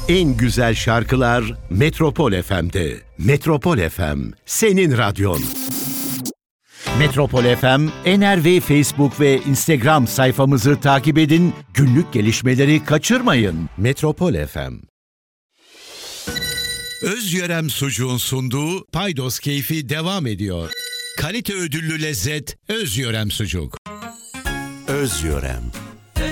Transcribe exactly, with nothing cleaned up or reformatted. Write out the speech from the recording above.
En güzel şarkılar Metropol F M'de. Metropol F M, senin radyon. Metropol F M, N R V Facebook ve Instagram sayfamızı takip edin, günlük gelişmeleri kaçırmayın. Metropol F M. Özyörem Sucuğun sunduğu Paydos Keyfi devam ediyor. Kalite ödüllü lezzet Özyörem Sucuk. Özyörem.